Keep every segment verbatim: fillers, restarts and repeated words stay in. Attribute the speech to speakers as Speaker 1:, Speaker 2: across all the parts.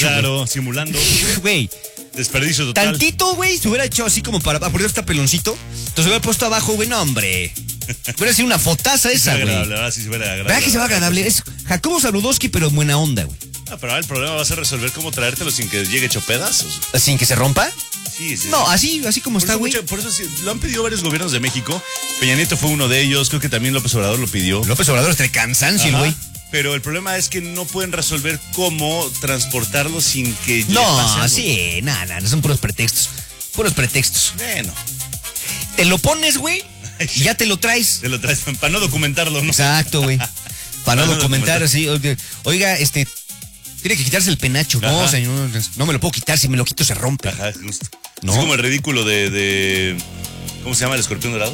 Speaker 1: penacho.
Speaker 2: Claro,
Speaker 1: güey.
Speaker 2: simulando.
Speaker 1: Güey.
Speaker 2: Desperdicio total.
Speaker 1: Tantito, güey, se hubiera hecho así como para poner este peloncito. Entonces hubiera puesto abajo, güey, no, hombre. Hubiera sido una fotaza esa, güey.
Speaker 2: Agradable, ahora sí se ve agradable.
Speaker 1: ¿Verdad que se va agradable? Es Jacobo Saludowski, pero en buena onda, güey.
Speaker 2: Ah, pero el problema va a ser resolver cómo traértelo sin que llegue hecho pedazos.
Speaker 1: ¿Sin que se rompa?
Speaker 2: Sí, sí.
Speaker 1: No, así, así como
Speaker 2: Por
Speaker 1: está,
Speaker 2: eso
Speaker 1: güey.
Speaker 2: mucha- Por eso sí, lo han pedido varios gobiernos de México. Peña Nieto fue uno de ellos. Creo que también López Obrador lo pidió.
Speaker 1: López Obrador está de cansancio, el
Speaker 2: Ajá.
Speaker 1: güey.
Speaker 2: Pero el problema es que no pueden resolver cómo transportarlo sin que le
Speaker 1: No,
Speaker 2: pase algo.
Speaker 1: sí, nada, nada, son puros pretextos. Puros pretextos.
Speaker 2: Bueno,
Speaker 1: Te lo pones, güey, y ya te lo traes.
Speaker 2: te lo traes para no documentarlo, ¿no?
Speaker 1: Exacto, güey. Para no
Speaker 2: no
Speaker 1: documentar
Speaker 2: documentar.
Speaker 1: así. Oiga, oiga, este, tiene que quitarse el penacho. No,
Speaker 2: Ajá.
Speaker 1: señor, no me lo puedo quitar. Si me lo quito, se rompe.
Speaker 2: Ajá, justo.
Speaker 1: No.
Speaker 2: Es como el ridículo de, de... ¿Cómo se llama el escorpión dorado?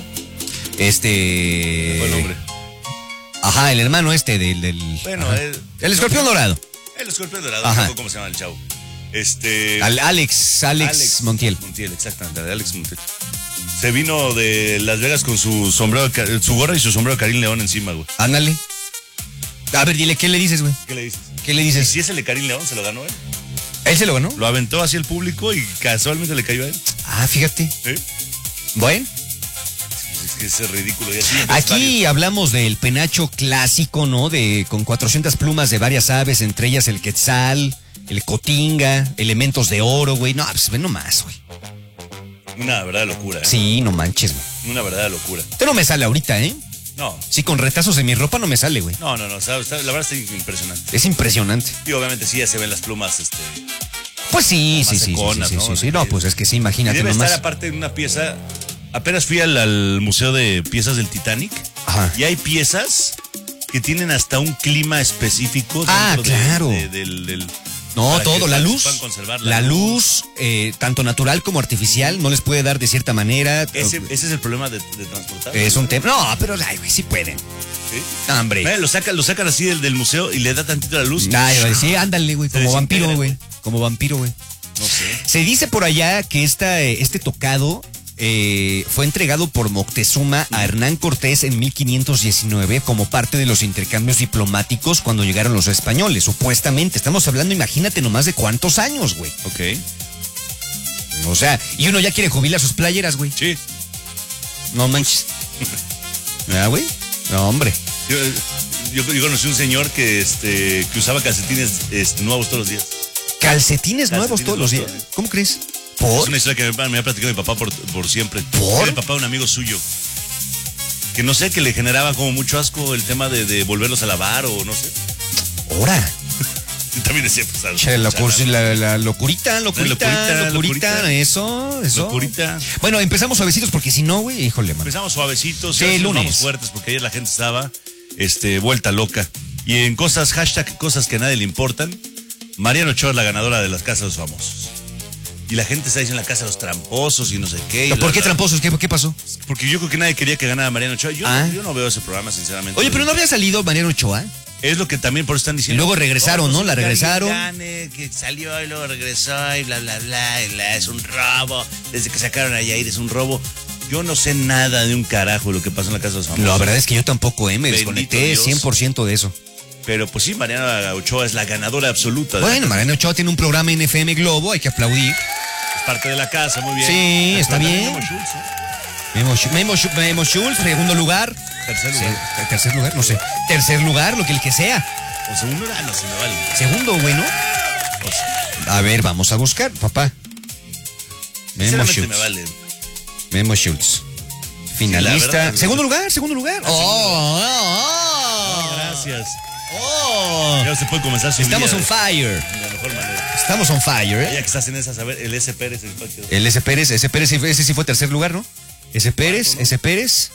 Speaker 1: Este.
Speaker 2: Buen nombre.
Speaker 1: Ajá, el hermano este del. del
Speaker 2: Bueno,
Speaker 1: ajá.
Speaker 2: el-
Speaker 1: el escorpión
Speaker 2: no,
Speaker 1: dorado.
Speaker 2: El escorpión dorado,
Speaker 1: Ajá.
Speaker 2: no me acuerdo cómo se llama el chavo. Este...
Speaker 1: Al Alex, Alex, Montiel.
Speaker 2: Montiel, exactamente, de Alex Montiel. Se vino de Las Vegas con su sombrero, su gorra y su sombrero de Karim León encima, güey.
Speaker 1: Ándale. A ver, dile, ¿qué le dices, güey?
Speaker 2: ¿Qué le dices?
Speaker 1: ¿Qué le
Speaker 2: Y
Speaker 1: dices?
Speaker 2: si es el de Karim León, se lo ganó él.
Speaker 1: ¿Él se lo ganó?
Speaker 2: Lo aventó hacia el público y casualmente le cayó a él.
Speaker 1: Ah, fíjate.
Speaker 2: ¿Sí?
Speaker 1: Bueno.
Speaker 2: Es que es ridículo. Y así en
Speaker 1: Aquí
Speaker 2: varios.
Speaker 1: hablamos del penacho clásico, ¿no? De con cuatrocientas plumas de varias aves, entre ellas el quetzal, el cotinga, elementos de oro, güey. No, pues ve nomás, güey.
Speaker 2: Una verdadera locura, ¿eh?
Speaker 1: Sí, no manches, güey.
Speaker 2: Una verdadera locura.
Speaker 1: Esto no me sale ahorita, ¿eh?
Speaker 2: No,
Speaker 1: Sí, con retazos de mi ropa no me sale, güey.
Speaker 2: no, no, no. Está- está- la verdad está impresionante.
Speaker 1: Es impresionante.
Speaker 2: Y obviamente sí ya se ven las plumas, este.
Speaker 1: Pues sí,
Speaker 2: Más
Speaker 1: sí, sí, sí,
Speaker 2: seconas,
Speaker 1: sí,
Speaker 2: ¿no?
Speaker 1: sí, sí. No, pues es que sí,
Speaker 2: Y
Speaker 1: imagínate
Speaker 2: debe
Speaker 1: nomás.
Speaker 2: estar aparte de una pieza. Apenas fui al, al museo de piezas del Titanic.
Speaker 1: Ajá.
Speaker 2: Y hay piezas que tienen hasta un clima específico.
Speaker 1: Ah,
Speaker 2: dentro de-
Speaker 1: claro.
Speaker 2: de- del, del-
Speaker 1: No,
Speaker 2: para
Speaker 1: todo,
Speaker 2: que
Speaker 1: la
Speaker 2: se
Speaker 1: luz,
Speaker 2: puedan conservar
Speaker 1: la luz, eh, tanto natural como artificial, no les puede dar de cierta manera.
Speaker 2: Ese, ese es el problema de, de transportar.
Speaker 1: Es un tema. No, pero, ay, güey, sí pueden.
Speaker 2: ¿Sí?
Speaker 1: No, hombre.
Speaker 2: Ve, Lo sacan, lo sacan así del, del museo y le da tantito la luz.
Speaker 1: Ay, güey, sí, ándale, güey,
Speaker 2: Se
Speaker 1: como vampiro,
Speaker 2: desintegra,
Speaker 1: güey. Como vampiro, güey.
Speaker 2: No sé.
Speaker 1: Se dice por allá que esta, eh, este tocado eh, fue entregado por Moctezuma a Hernán Cortés en mil quinientos diecinueve como parte de los intercambios diplomáticos cuando llegaron los españoles, supuestamente. Estamos hablando, imagínate, nomás de cuántos años, güey.
Speaker 2: Ok.
Speaker 1: O sea, y uno ya quiere jubilar sus playeras, güey.
Speaker 2: Sí.
Speaker 1: No manches. ¿Ah, güey? No, hombre.
Speaker 2: Yo, yo, yo conocí un señor que, este, que usaba calcetines este, nuevos todos los días.
Speaker 1: Calcetines, nuevos
Speaker 2: Calcetines
Speaker 1: todos los días.
Speaker 2: nuevos todos los días.
Speaker 1: ¿Cómo crees?
Speaker 2: Es
Speaker 1: ¿Por?
Speaker 2: una historia que me, me ha platicado mi papá por, por siempre.
Speaker 1: ¿Por?
Speaker 2: Era el papá de un amigo suyo. Que no sé, que le generaba como mucho asco el tema de, de volverlos a lavar o no sé.
Speaker 1: Ahora.
Speaker 2: Y también decía, pues, al-
Speaker 1: Che, la,
Speaker 2: chala.
Speaker 1: la, la locurita, locurita,
Speaker 2: locurita,
Speaker 1: locurita,
Speaker 2: locurita.
Speaker 1: eso, eso.
Speaker 2: Locurita.
Speaker 1: Bueno, empezamos suavecitos porque si no, güey, híjole, man.
Speaker 2: Empezamos suavecitos,
Speaker 1: Sí,
Speaker 2: ahora sí nos
Speaker 1: lunes.
Speaker 2: vamos fuertes porque ayer la gente estaba este, vuelta loca. Y en cosas, hashtag cosas que a nadie le importan, Mariana Ochoa es la ganadora de las casas de los famosos. Y la gente está diciendo la casa de los tramposos y no sé qué. y
Speaker 1: ¿Por
Speaker 2: bla,
Speaker 1: qué
Speaker 2: bla.
Speaker 1: tramposos? ¿Qué, ¿Qué pasó?
Speaker 2: Porque yo creo que nadie quería que ganara Mariana Ochoa. Yo,
Speaker 1: Ah.
Speaker 2: yo no veo ese programa, sinceramente.
Speaker 1: Oye, pero no había salido Mariano Ochoa.
Speaker 2: Es lo que también por eso están
Speaker 1: Y
Speaker 2: diciendo.
Speaker 1: luego regresaron, ¿no? La
Speaker 2: que alguien
Speaker 1: regresaron.
Speaker 2: Gane, que salió y luego regresó y bla, bla, bla, y bla, es un robo. Desde que sacaron a Yair es un robo. Yo no sé nada de un carajo de lo que pasó en la casa de los famosos.
Speaker 1: La verdad es que yo tampoco, ¿eh? Me
Speaker 2: Bendito
Speaker 1: desconecté
Speaker 2: Dios.
Speaker 1: cien por ciento de eso.
Speaker 2: Pero pues sí, Mariana Ochoa es la ganadora absoluta. de la
Speaker 1: Bueno,
Speaker 2: casa.
Speaker 1: Mariano Ochoa tiene un programa en F M Globo, hay que aplaudir.
Speaker 2: Es parte de la casa, muy bien.
Speaker 1: Sí,
Speaker 2: El
Speaker 1: está
Speaker 2: programa
Speaker 1: bien.
Speaker 2: de Memo Schultz, ¿no?
Speaker 1: Memo, Sch- Memo, Sch- Memo Schultz, segundo lugar.
Speaker 2: Tercer
Speaker 1: Sí,
Speaker 2: lugar.
Speaker 1: tercer lugar, no sé. Tercer lugar, lo que el que sea.
Speaker 2: O segundo, ah, no se me vale.
Speaker 1: Segundo, bueno.
Speaker 2: O sea,
Speaker 1: A ver, vamos a buscar, papá. Memo
Speaker 2: sinceramente
Speaker 1: Schultz.
Speaker 2: me vale.
Speaker 1: Memo Schultz.
Speaker 2: la
Speaker 1: Finalista.
Speaker 2: verdad,
Speaker 1: segundo lugar, segundo lugar. Oh, oh, oh.
Speaker 2: Gracias.
Speaker 1: Oh.
Speaker 2: Ya se puede comenzar su
Speaker 1: Estamos
Speaker 2: día
Speaker 1: on fire.
Speaker 2: de la mejor manera.
Speaker 1: Estamos on fire,
Speaker 2: Ya
Speaker 1: ¿eh?
Speaker 2: que estás en esas, a ver, el S. Pérez. El cual quedó.
Speaker 1: El S. Pérez, S. Pérez, ese sí fue tercer lugar, ¿no? S. Pérez,
Speaker 2: ¿no?
Speaker 1: S. Pérez.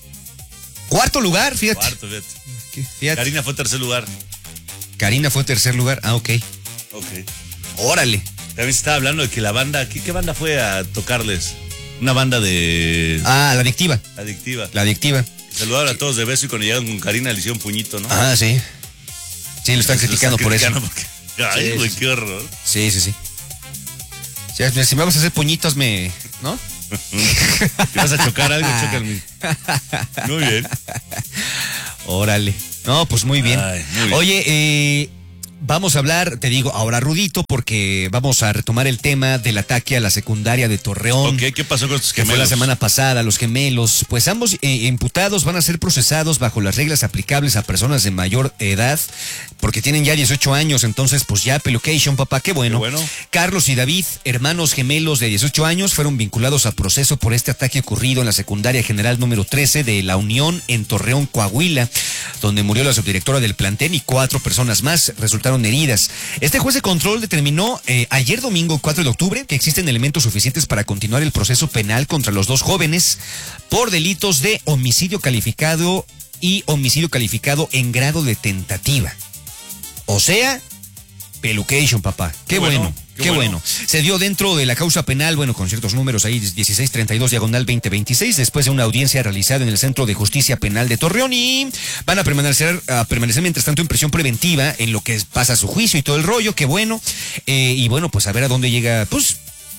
Speaker 1: Cuarto lugar, fíjate.
Speaker 2: Cuarto, fíjate.
Speaker 1: Fíjate.
Speaker 2: Karina fue tercer lugar.
Speaker 1: Karina fue tercer lugar. Ah, ok.
Speaker 2: Ok.
Speaker 1: Órale.
Speaker 2: También se estaba hablando de que la banda, ¿qué, qué banda fue a tocarles? Una banda de
Speaker 1: Ah, la adictiva.
Speaker 2: adictiva.
Speaker 1: La adictiva.
Speaker 2: Saludaron a todos de beso y cuando llegaron con Karina le hicieron puñito, ¿no?
Speaker 1: Ah, sí. Sí, lo están
Speaker 2: Se lo
Speaker 1: criticando por eso.
Speaker 2: criticando porque- Ay,
Speaker 1: Sí,
Speaker 2: güey,
Speaker 1: sí.
Speaker 2: qué horror.
Speaker 1: Sí, sí, sí. Si, si me vas a hacer puñitos, me. ¿No?
Speaker 2: Si vas a chocar algo, chócame. Muy bien.
Speaker 1: Órale. No, pues muy bien.
Speaker 2: Ay, muy bien.
Speaker 1: Oye, eh, vamos a hablar, te digo, ahora rudito, porque vamos a retomar el tema del ataque a la secundaria de Torreón.
Speaker 2: Ok, ¿qué pasó con estos
Speaker 1: Que
Speaker 2: gemelos?
Speaker 1: fue la semana pasada, los gemelos. Pues ambos eh, imputados van a ser procesados bajo las reglas aplicables a personas de mayor edad, porque tienen ya dieciocho años, entonces pues ya pelocation, papá, qué bueno.
Speaker 2: Qué bueno.
Speaker 1: Carlos y David, hermanos gemelos de dieciocho años, fueron vinculados a proceso por este ataque ocurrido en la secundaria general número trece de La Unión en Torreón, Coahuila, donde murió la subdirectora del plantel y cuatro personas más resultaron heridas. Este juez de control determinó eh, ayer domingo cuatro de octubre que existen elementos suficientes para continuar el proceso penal contra los dos jóvenes por delitos de homicidio calificado y homicidio calificado en grado de tentativa. O sea, pelucation, papá. Qué,
Speaker 2: Qué
Speaker 1: bueno,
Speaker 2: bueno,
Speaker 1: qué,
Speaker 2: qué
Speaker 1: bueno.
Speaker 2: bueno.
Speaker 1: Se dio dentro de la causa penal, bueno, con ciertos números ahí, dieciséis treinta y dos diagonal veinte veintiséis, después de una audiencia realizada en el Centro de Justicia Penal de Torreón, y van a permanecer, a permanecer mientras tanto en prisión preventiva en lo que pasa su juicio y todo el rollo, qué bueno. Eh, y bueno, pues a ver a dónde llega, pues...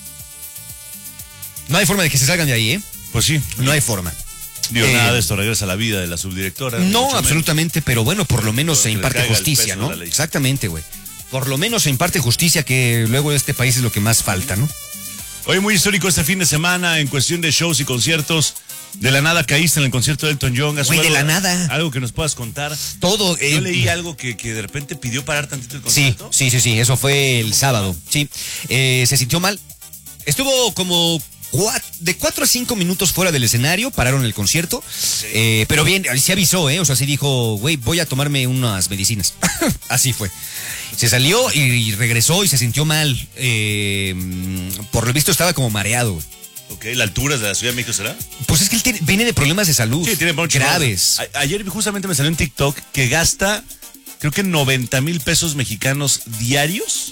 Speaker 1: No hay forma de que se salgan de ahí, ¿eh?
Speaker 2: Pues sí.
Speaker 1: No hay forma.
Speaker 2: Digo,
Speaker 1: Eh,
Speaker 2: nada de esto regresa a la vida de la subdirectora.
Speaker 1: No,
Speaker 2: mucho
Speaker 1: absolutamente, pero bueno, por lo menos
Speaker 2: Pero
Speaker 1: se
Speaker 2: que le
Speaker 1: imparte
Speaker 2: caiga el
Speaker 1: justicia,
Speaker 2: peso de
Speaker 1: ¿no?
Speaker 2: la ley.
Speaker 1: Exactamente, güey. Por lo menos se imparte justicia, que luego de este país es lo que más falta, ¿no?
Speaker 2: menos. Hoy muy histórico este fin de semana en cuestión de shows y conciertos. De la nada caíste en el concierto de Elton John. ¿Has
Speaker 1: Güey, de
Speaker 2: algo-
Speaker 1: la nada.
Speaker 2: Algo que nos puedas contar.
Speaker 1: Todo.
Speaker 2: Yo
Speaker 1: eh,
Speaker 2: leí algo que, que de repente pidió parar tantito el
Speaker 1: Sí,
Speaker 2: concierto.
Speaker 1: sí, sí, sí, eso fue el sábado. Sí, Eh, se sintió mal. Estuvo como cua- de cuatro a cinco minutos fuera del escenario, pararon el concierto. Eh, pero bien, se avisó, ¿eh? O sea, sí dijo, güey, voy a tomarme unas medicinas. Así fue. Se salió y, y regresó y se sintió mal. Eh, por lo visto estaba como mareado, güey.
Speaker 2: Ok, ¿la altura de la Ciudad de México será?
Speaker 1: Pues es que él tiene- viene de problemas de salud.
Speaker 2: Sí, tiene mucho
Speaker 1: graves.
Speaker 2: A- ayer justamente me salió en TikTok que gasta, creo que noventa mil pesos mexicanos diarios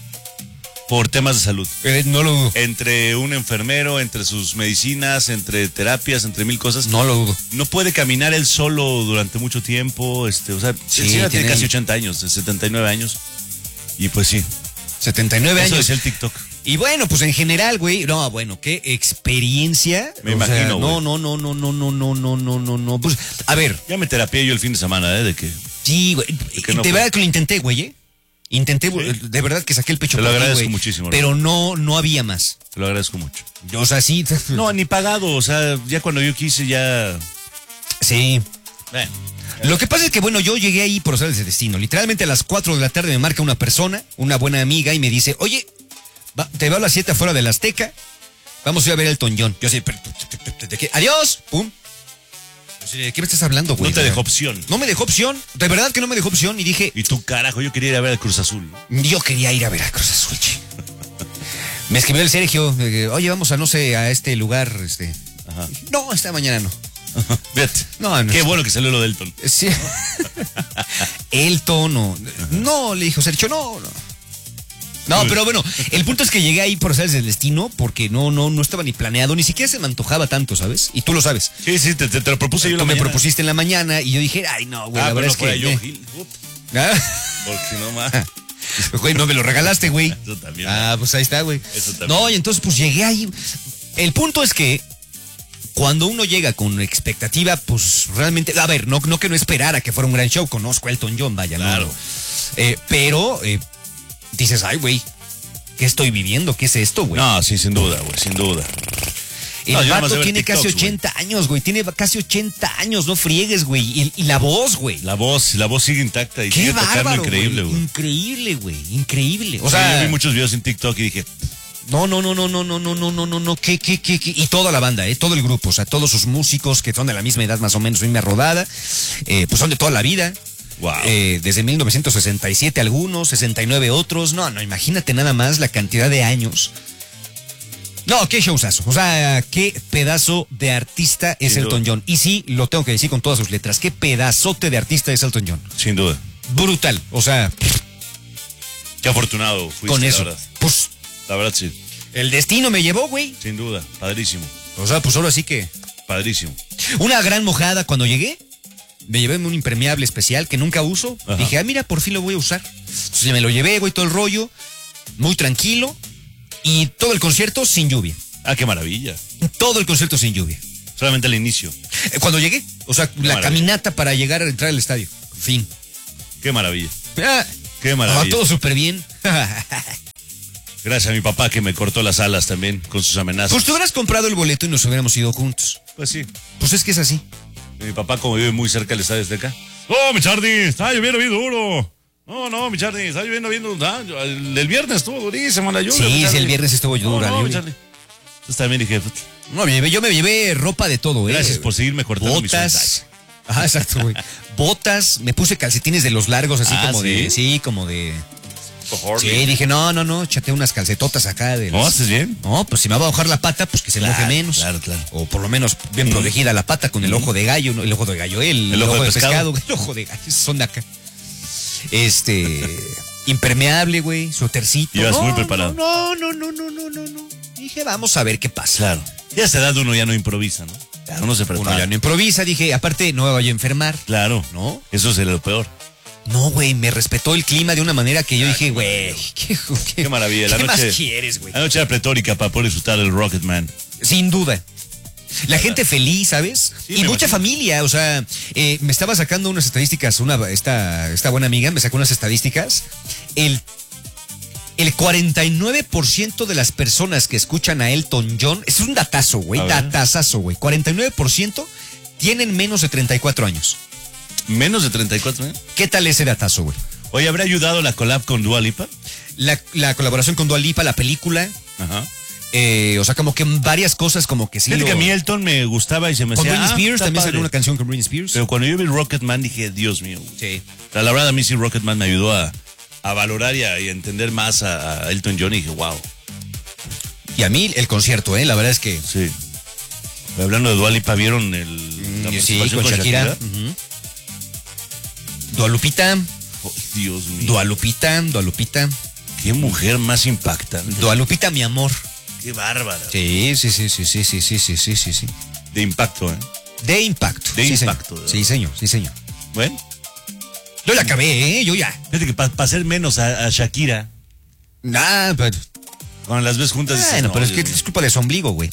Speaker 2: por temas de salud.
Speaker 1: Eh, no lo dudo.
Speaker 2: Entre un enfermero, entre sus medicinas, entre terapias, entre mil cosas.
Speaker 1: No lo dudo.
Speaker 2: No puede caminar él solo durante mucho tiempo. Este, o sea,
Speaker 1: Sí,
Speaker 2: el señor tiene
Speaker 1: tiene-
Speaker 2: casi ochenta años, setenta y nueve años. Y pues sí,
Speaker 1: setenta y nueve
Speaker 2: eso
Speaker 1: años.
Speaker 2: decía el TikTok.
Speaker 1: Y bueno, pues en general, güey, no, bueno, qué experiencia.
Speaker 2: Me
Speaker 1: O sea,
Speaker 2: imagino,
Speaker 1: no,
Speaker 2: güey.
Speaker 1: no, no, no, no, no, no, no, no, no, no. Pues, a ver,
Speaker 2: Ya me terapié yo el fin de semana, ¿eh? De que
Speaker 1: sí, güey.
Speaker 2: que
Speaker 1: y
Speaker 2: no
Speaker 1: de
Speaker 2: fue.
Speaker 1: verdad que lo intenté, güey, ¿eh? Intenté,
Speaker 2: Sí.
Speaker 1: de verdad que saqué el pecho
Speaker 2: Te lo
Speaker 1: por ti,
Speaker 2: agradezco
Speaker 1: güey,
Speaker 2: muchísimo,
Speaker 1: pero no, no había más.
Speaker 2: te lo agradezco mucho.
Speaker 1: O sea, sí.
Speaker 2: No, ni pagado. O sea, ya cuando yo quise, ya.
Speaker 1: Sí.
Speaker 2: Bueno.
Speaker 1: Lo que pasa es que, bueno, yo llegué ahí por usar ese destino. Literalmente a las cuatro de la tarde me marca una persona, una buena amiga, y me dice, oye, va- te veo a las siete afuera de la Azteca, vamos a ir a ver el Elton John. Yo así, pero, ¿de qué? Adiós, pum. Yo así, ¿de qué me estás hablando, güey?
Speaker 2: No te dejó opción.
Speaker 1: No me dejó opción, de verdad que no me dejó opción, y dije,
Speaker 2: Y tú, carajo, yo quería ir a ver al Cruz Azul. ¿no?
Speaker 1: yo quería ir a ver a Cruz Azul. che. Me escribió el Sergio, eh, oye, vamos a, no sé, a este lugar, este...
Speaker 2: Ajá.
Speaker 1: No, esta mañana no.
Speaker 2: Fíjate.
Speaker 1: No, no
Speaker 2: Qué
Speaker 1: es-
Speaker 2: bueno que salió lo de Elton.
Speaker 1: Sí. Elton, no. No, le dijo Sergio, no, no. No, pero bueno, el punto es que llegué ahí por hacer el destino, porque no, no, no estaba ni planeado, ni siquiera se me antojaba tanto, ¿sabes? Y tú lo sabes.
Speaker 2: Sí, sí, te, te- te lo propuse yo en
Speaker 1: Tú
Speaker 2: la
Speaker 1: me
Speaker 2: mañana.
Speaker 1: propusiste en la mañana y yo dije, ay, no, güey,
Speaker 2: Ah,
Speaker 1: la
Speaker 2: pero
Speaker 1: verdad
Speaker 2: no
Speaker 1: es
Speaker 2: fuera
Speaker 1: que.
Speaker 2: yo,
Speaker 1: eh.
Speaker 2: Gil. Up,
Speaker 1: Ah,
Speaker 2: Porque no más.
Speaker 1: güey, no me lo regalaste, güey.
Speaker 2: Eso también.
Speaker 1: Ah, pues ahí está, güey.
Speaker 2: Eso también.
Speaker 1: No, y entonces pues llegué ahí. El punto es que cuando uno llega con expectativa, pues realmente, a ver, no, no que no esperara que fuera un gran show, conozco a Elton John, vaya,
Speaker 2: Claro.
Speaker 1: no. Eh, pero eh, dices, ay, güey, ¿qué estoy viviendo? ¿Qué es esto, güey?
Speaker 2: No, sí, sin duda, güey, sin duda.
Speaker 1: El
Speaker 2: no, yo nada más
Speaker 1: vato
Speaker 2: de ver
Speaker 1: tiene casi
Speaker 2: TikToks, güey.
Speaker 1: ochenta años, güey, tiene casi ochenta años, no friegues, güey. Y, y la voz, güey.
Speaker 2: La voz, la voz sigue intacta y
Speaker 1: Qué
Speaker 2: sigue tocando
Speaker 1: bárbaro,
Speaker 2: increíble,
Speaker 1: güey.
Speaker 2: güey.
Speaker 1: Increíble, güey, increíble. O
Speaker 2: O sea,
Speaker 1: sea,
Speaker 2: yo vi muchos videos en TikTok y dije,
Speaker 1: No, no, no, no, no, no, no, no, no, no, no, ¿qué, qué, qué, qué? Y toda la banda, ¿eh? Todo el grupo, o sea, todos sus músicos que son de la misma edad, más o menos, misma rodada, eh, pues son de toda la vida.
Speaker 2: wow.
Speaker 1: Eh, desde mil novecientos sesenta y siete algunos, sesenta y nueve otros. No, no, imagínate nada más la cantidad de años. No, qué showzazo. O sea, qué pedazo de artista es
Speaker 2: Sin
Speaker 1: Elton
Speaker 2: duda.
Speaker 1: John. Y sí, lo tengo que decir con todas sus letras. Qué pedazote de artista es Elton John.
Speaker 2: Sin duda.
Speaker 1: Brutal. O sea,
Speaker 2: Qué afortunado fuiste,
Speaker 1: con eso.
Speaker 2: la verdad.
Speaker 1: Pues
Speaker 2: La verdad, sí.
Speaker 1: el destino me llevó, güey.
Speaker 2: Sin duda. Padrísimo.
Speaker 1: O sea, pues ahora sí que...
Speaker 2: Padrísimo.
Speaker 1: Una gran mojada cuando llegué. Me llevé un impermeable especial que nunca uso.
Speaker 2: Ajá.
Speaker 1: Dije, ah, mira, por fin lo voy a usar. Entonces me lo llevé, güey, todo el rollo. Muy tranquilo. Y todo el concierto sin lluvia.
Speaker 2: Ah, qué maravilla.
Speaker 1: Todo el concierto sin lluvia.
Speaker 2: Solamente al inicio.
Speaker 1: Eh, Cuando llegué, o sea, la
Speaker 2: maravilla.
Speaker 1: caminata para llegar a entrar al estadio. Fin.
Speaker 2: Qué maravilla.
Speaker 1: Ah,
Speaker 2: Qué
Speaker 1: Ah,
Speaker 2: maravilla.
Speaker 1: todo súper bien.
Speaker 2: Gracias a mi papá que me cortó las alas también con sus amenazas.
Speaker 1: Pues tú hubieras comprado el boleto y nos hubiéramos ido juntos.
Speaker 2: Pues sí.
Speaker 1: Pues es que es así.
Speaker 2: Mi papá, como vive muy cerca del Estadio Azteca. ¡Oh, mi Charlie! Está lloviendo bien duro. No, no, mi Charlie, está lloviendo bien duro. Ah, el, el viernes estuvo durísimo la lluvia.
Speaker 1: Sí, sí, el viernes estuvo dura.
Speaker 2: No, no, mi
Speaker 1: lluvia.
Speaker 2: Charlie. Entonces también dije,
Speaker 1: No, me llevé- yo me llevé ropa de todo, ¿eh?
Speaker 2: gracias por seguirme cortando mis
Speaker 1: Botas.
Speaker 2: sueños.
Speaker 1: Ajá, exacto, güey. Botas, me puse calcetines de los largos, así
Speaker 2: Ah,
Speaker 1: como
Speaker 2: ¿sí?
Speaker 1: de. Sí, como de. Sí,
Speaker 2: Sí,
Speaker 1: dije, no, no, no, chate unas calcetotas acá de.
Speaker 2: ¿No
Speaker 1: las-
Speaker 2: haces bien?
Speaker 1: No, pues si me va a bajar la pata, pues que se
Speaker 2: Claro,
Speaker 1: moje menos.
Speaker 2: claro, claro.
Speaker 1: O por lo menos bien
Speaker 2: Mm.
Speaker 1: protegida la pata con el ojo de gallo, ¿no? El ojo de gallo, el,
Speaker 2: El ojo de pescado.
Speaker 1: El ojo de gallo, esos son de acá. Este. Impermeable, güey, suétercito.
Speaker 2: Ibas
Speaker 1: no,
Speaker 2: muy preparado.
Speaker 1: No, no, no, no, no, no, no. Dije, vamos a ver qué pasa.
Speaker 2: Claro. Y a esa edad uno ya no improvisa, ¿no? Ya uno se prepara.
Speaker 1: Uno ya no improvisa, dije, aparte no me vaya a enfermar.
Speaker 2: Claro.
Speaker 1: ¿No?
Speaker 2: Eso es lo peor.
Speaker 1: No, güey, me respetó el clima de una manera que yo dije, güey, qué, qué-
Speaker 2: Qué maravilla. La
Speaker 1: ¿qué
Speaker 2: noche,
Speaker 1: más quieres, güey?
Speaker 2: La noche era pletórica para poder disfrutar del Rocketman.
Speaker 1: Sin duda. La gente feliz, ¿sabes?
Speaker 2: Sí,
Speaker 1: y
Speaker 2: me
Speaker 1: mucha
Speaker 2: imagino.
Speaker 1: familia, o sea, eh, me estaba sacando unas estadísticas, una, esta, esta buena amiga me sacó unas estadísticas. El, el cuarenta y nueve por ciento de las personas que escuchan a Elton John, es un datazo, güey,
Speaker 2: A ver.
Speaker 1: datazazo, güey, cuarenta y nueve por ciento tienen menos de treinta y cuatro años.
Speaker 2: Menos de treinta y cuatro, ¿eh?
Speaker 1: ¿Qué tal ese datazo, güey?
Speaker 2: Oye, ¿habrá ayudado la collab con Dua Lipa?
Speaker 1: La, la colaboración con Dua Lipa, la película,
Speaker 2: Ajá.
Speaker 1: eh, o sea, como que varias cosas como que sí.
Speaker 2: Fíjate
Speaker 1: lo-
Speaker 2: que a mí Elton me gustaba y se me
Speaker 1: con
Speaker 2: hacía.
Speaker 1: Britney
Speaker 2: ah,
Speaker 1: Spears,
Speaker 2: está
Speaker 1: también
Speaker 2: padre.
Speaker 1: salió una canción con Britney Spears.
Speaker 2: Pero cuando yo vi Rocketman dije, Dios mío.
Speaker 1: Sí.
Speaker 2: O sea, la verdad a mí sí Rocketman me ayudó a, a valorar y a, y a entender más a, a Elton John y dije, wow.
Speaker 1: Y a mí el concierto, ¿eh? La verdad es que...
Speaker 2: Sí. Hablando de Dua Lipa, ¿vieron el, la
Speaker 1: Sí,
Speaker 2: participación
Speaker 1: con Shakira. Ujú. Dua Lupita,
Speaker 2: Oh, Dios mío.
Speaker 1: Dua Lupita, Dua Lupita,
Speaker 2: Qué mujer más impactante.
Speaker 1: Dua Lupita, mi amor.
Speaker 2: Qué bárbara.
Speaker 1: Sí, sí, sí, sí, sí, sí, sí, sí, sí, sí, sí.
Speaker 2: De impacto, ¿eh?
Speaker 1: De impacto.
Speaker 2: De
Speaker 1: sí,
Speaker 2: impacto,
Speaker 1: señor.
Speaker 2: ¿verdad?
Speaker 1: Sí, señor, sí, señor.
Speaker 2: Bueno,
Speaker 1: Yo la acabé, ¿eh? Yo ya.
Speaker 2: fíjate que para hacer menos a, a Shakira,
Speaker 1: Nah, pero...
Speaker 2: cuando las ves juntas dices,
Speaker 1: Bueno,
Speaker 2: no,
Speaker 1: pero es que
Speaker 2: Dios
Speaker 1: es culpa de su ombligo, güey.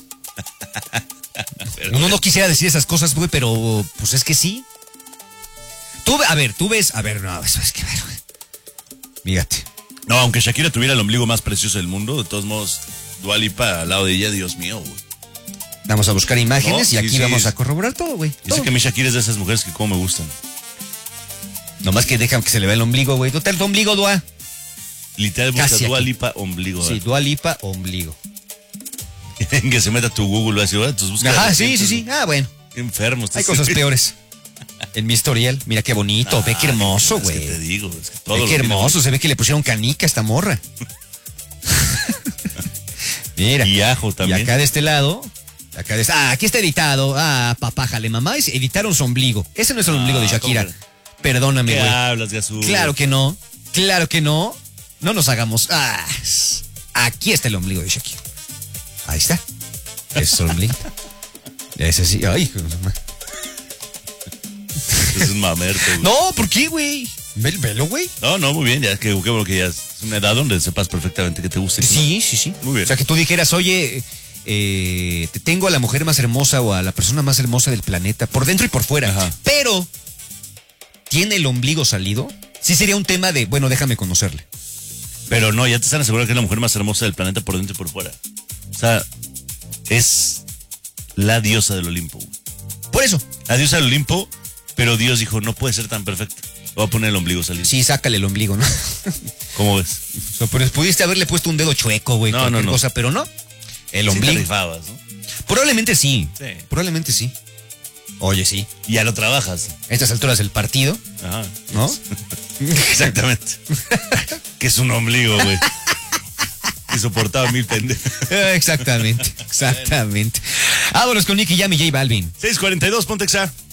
Speaker 2: mío.
Speaker 1: Uno no quisiera decir esas cosas, güey, pero pues es que sí. Tú, ve- a ver, tú ves... A ver, no, eso es que... A ver, güey. Fíjate.
Speaker 2: No, aunque Shakira tuviera el ombligo más precioso del mundo, de todos modos, Dua Lipa al lado de ella, Dios mío, güey.
Speaker 1: Vamos a buscar imágenes
Speaker 2: No,
Speaker 1: y
Speaker 2: sí,
Speaker 1: aquí
Speaker 2: sí,
Speaker 1: vamos
Speaker 2: es-
Speaker 1: a corroborar todo, güey.
Speaker 2: Dice
Speaker 1: todo.
Speaker 2: que mi Shakira es de esas mujeres que como me gustan.
Speaker 1: Nomás que dejan que se le vea el ombligo, güey. Total, tu ombligo, Dua.
Speaker 2: Literal, busca
Speaker 1: Casi
Speaker 2: Dua
Speaker 1: aquí.
Speaker 2: Lipa ombligo.
Speaker 1: Sí,
Speaker 2: ¿verdad?
Speaker 1: Dua Lipa, ombligo.
Speaker 2: Que se meta a tu Google, así, ¿verdad? Tus búsquedas
Speaker 1: Ajá, sí,
Speaker 2: recientes,
Speaker 1: sí, sí.
Speaker 2: ¿no?
Speaker 1: Ah, bueno.
Speaker 2: Qué enfermo.
Speaker 1: Hay
Speaker 2: estás.
Speaker 1: cosas peores. En mi historial. Mira qué bonito. Ve qué hermoso,
Speaker 2: Es que
Speaker 1: güey.
Speaker 2: te digo, es que todo
Speaker 1: Ve
Speaker 2: lo
Speaker 1: qué
Speaker 2: tiene
Speaker 1: hermoso. Se ve que le pusieron canica a esta morra. Mira.
Speaker 2: Y ajo
Speaker 1: Y
Speaker 2: también.
Speaker 1: acá de este lado. Acá de este- ah, aquí está editado. Ah, papá, jale, mamá. es- Editaron su ombligo. Ese no es el ombligo de
Speaker 2: Ah,
Speaker 1: Shakira.
Speaker 2: ¿cómo
Speaker 1: Perdóname,
Speaker 2: ¿Qué
Speaker 1: güey.
Speaker 2: hablas, Gasú?
Speaker 1: Claro que no. Claro que no. No nos hagamos. Ah, aquí está el ombligo de Shakira. Ahí está. Ese es el ombligo. Ese sí. Ay, hijo de madre.
Speaker 2: Es un mamerto, güey.
Speaker 1: no, ¿por qué, güey? Ve- Velo, güey.
Speaker 2: No, no, muy bien, ya es que, qué bueno que ya es una edad donde sepas perfectamente que te gusta. y que
Speaker 1: Sí, sí, sí.
Speaker 2: Muy bien.
Speaker 1: O sea, que tú dijeras, oye, eh, te tengo a la mujer más hermosa o a la persona más hermosa del planeta, por dentro y por fuera.
Speaker 2: Ajá.
Speaker 1: Pero, ¿tiene el ombligo salido? Sí sería un tema de, bueno, déjame conocerle.
Speaker 2: no. Pero no, ya te están asegurando que es la mujer más hermosa del planeta por dentro y por fuera. O sea, es la diosa del Olimpo, güey.
Speaker 1: Por eso.
Speaker 2: La diosa del Olimpo, pero Dios dijo, no puede ser tan perfecta. Voy a poner el ombligo salido.
Speaker 1: Sí, sácale el ombligo, ¿no?
Speaker 2: ¿Cómo ves?
Speaker 1: O sea, pero pudiste haberle puesto un dedo chueco, güey,
Speaker 2: No,
Speaker 1: cualquier
Speaker 2: no, no.
Speaker 1: cosa, pero no. El
Speaker 2: Sí te
Speaker 1: ombligo.
Speaker 2: rifabas, ¿no?
Speaker 1: Probablemente sí.
Speaker 2: Sí.
Speaker 1: Probablemente sí. Oye, sí.
Speaker 2: Y ya lo trabajas.
Speaker 1: A estas alturas del partido,
Speaker 2: Ajá.
Speaker 1: ¿no?
Speaker 2: Exactamente. Que es un ombligo, güey. Y soportaba mil pendejos.
Speaker 1: Exactamente, exactamente. Vámonos con Nicky Jam y J Balvin.
Speaker 2: seis cuarenta y dos, Pontexa.